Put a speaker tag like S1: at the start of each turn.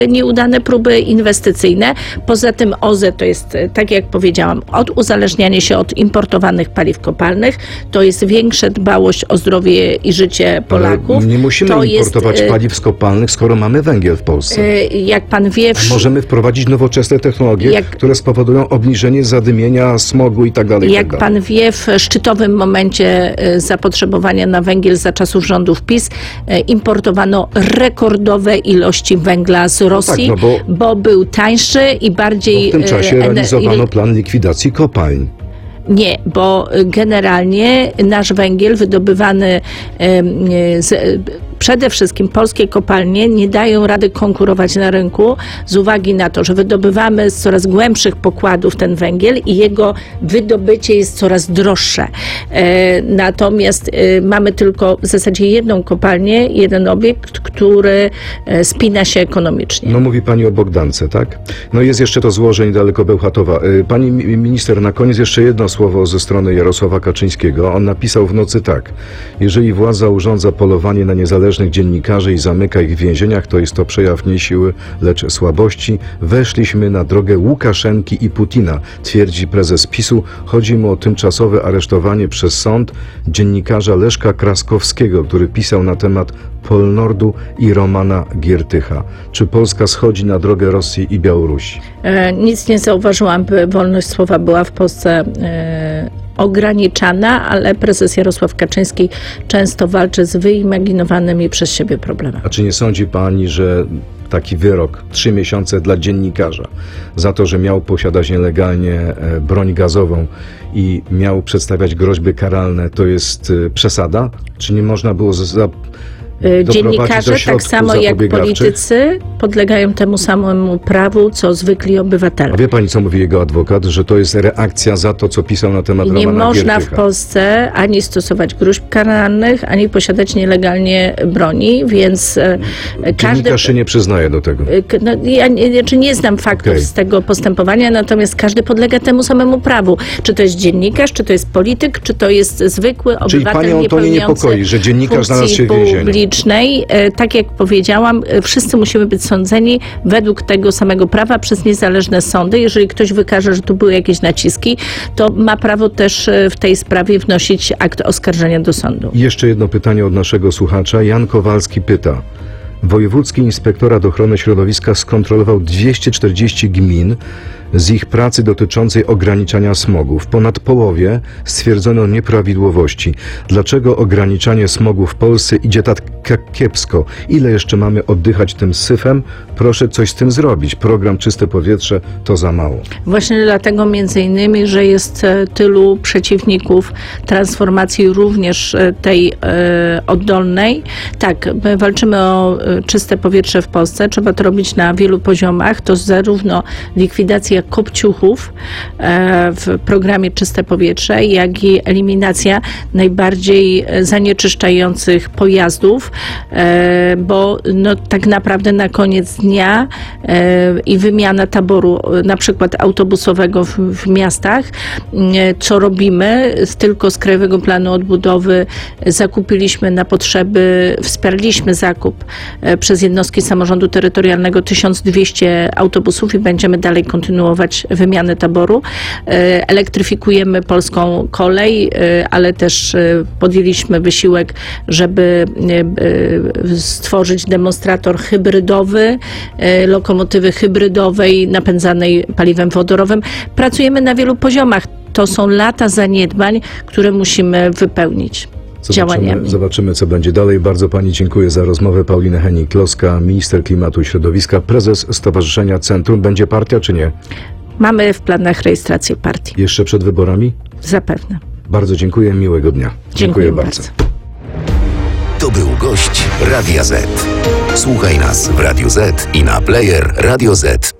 S1: nieudane próby inwestycyjne. Poza tym OZE to jest, tak jak powiedziałam, uzależnianie się od importowanych paliw kopalnych. To jest większa dbałość o zdrowie i życie Polaków.
S2: Ale nie musimy importować paliw kopalnych, skoro mamy węgiel w Polsce.
S1: Jak pan wie...
S2: Możemy wprowadzić nowoczesne technologie, które spowodują obniżenie zadymienia, smogu i tak dalej.
S1: Jak pan wie, w szczytowym momencie zapotrzebowania na węgiel za czasów rządów PiS importowano rekordowe ilości węgla z Rosji,
S2: tak,
S1: bo był tańszy i bardziej...
S2: w tym czasie realizowano plan likwidacji kopalń.
S1: Nie, bo generalnie nasz węgiel wydobywany przede wszystkim polskie kopalnie nie dają rady konkurować na rynku z uwagi na to, że wydobywamy z coraz głębszych pokładów ten węgiel i jego wydobycie jest coraz droższe. Natomiast mamy tylko w zasadzie jedną kopalnię, jeden obiekt, który spina się ekonomicznie.
S2: No mówi pani o Bogdance, tak? No jest jeszcze to złoże niedaleko Bełchatowa. Pani minister, na koniec jeszcze jedno słowo ze strony Jarosława Kaczyńskiego. On napisał w nocy tak: jeżeli władza urządza polowanie na niezależnych dziennikarzy i zamyka ich w więzieniach, to jest to przejaw nie siły, lecz słabości. Weszliśmy na drogę Łukaszenki i Putina, twierdzi prezes PiS-u. Chodzi mu o tymczasowe aresztowanie przez sąd dziennikarza Leszka Kraskowskiego, który pisał na temat Polnordu i Romana Giertycha. Czy Polska schodzi na drogę Rosji i Białorusi?
S1: Nic nie zauważyłam, by wolność słowa była w Polsce ograniczana, ale prezes Jarosław Kaczyński często walczy z wyimaginowanymi przez siebie problemami.
S2: A czy nie sądzi pani, że taki wyrok 3 miesiące dla dziennikarza za to, że miał posiadać nielegalnie broń gazową i miał przedstawiać groźby karalne, to jest przesada? Czy nie można było
S1: dziennikarze, tak samo jak politycy, podlegają temu samemu prawu, co zwykli obywatele.
S2: A wie pani, co mówi jego adwokat? Że to jest reakcja za to, co pisał na temat Romana Giertycha.
S1: Nie można w Polsce ani stosować gruźb karalnych, ani posiadać nielegalnie broni, więc
S2: dziennikarz się nie przyznaje do tego.
S1: No, ja nie znam faktów z tego postępowania, natomiast każdy podlega temu samemu prawu. Czy to jest dziennikarz, czy to jest polityk, czy to jest zwykły obywatel.
S2: Czyli panią to nie niepokoi, że dziennikarz znalazł się w więzieniu?
S1: Tak jak powiedziałam, wszyscy musimy być sądzeni według tego samego prawa przez niezależne sądy. Jeżeli ktoś wykaże, że tu były jakieś naciski, to ma prawo też w tej sprawie wnosić akt oskarżenia do sądu.
S2: I jeszcze jedno pytanie od naszego słuchacza. Jan Kowalski pyta: Wojewódzki Inspektorat Ochrony Środowiska skontrolował 240 gmin z ich pracy dotyczącej ograniczania smogu. W ponad połowie stwierdzono nieprawidłowości. Dlaczego ograniczanie smogu w Polsce idzie tak kiepsko? Ile jeszcze mamy oddychać tym syfem? Proszę coś z tym zrobić. Program Czyste Powietrze to za mało. Właśnie
S1: dlatego między innymi, że jest tylu przeciwników transformacji również tej oddolnej. Tak, my walczymy o czyste powietrze w Polsce. Trzeba to robić na wielu poziomach. To zarówno likwidacja kopciuchów w programie Czyste Powietrze, jak i eliminacja najbardziej zanieczyszczających pojazdów, bo no, tak naprawdę na koniec dnia i wymiana taboru na przykład autobusowego w miastach, co robimy, tylko z Krajowego Planu Odbudowy zakupiliśmy na potrzeby, wsparliśmy zakup przez jednostki samorządu terytorialnego 1200 autobusów i będziemy dalej kontynuować wymianę taboru. Elektryfikujemy polską kolej, ale też podjęliśmy wysiłek, żeby stworzyć demonstrator hybrydowy, lokomotywy hybrydowej napędzanej paliwem wodorowym. Pracujemy na wielu poziomach. To są lata zaniedbań, które musimy wypełnić.
S2: Zobaczymy, co będzie dalej. Bardzo pani dziękuję za rozmowę. Paulina Hennig-Kloska, minister klimatu i środowiska, prezes Stowarzyszenia Centrum. Będzie partia, czy nie?
S1: Mamy w planach rejestrację partii.
S2: Jeszcze przed wyborami?
S1: Zapewne.
S2: Bardzo dziękuję. Miłego dnia.
S1: Dziękuję bardzo.
S3: To był gość Radia Z. Słuchaj nas w Radio Z i na player radioz.pl.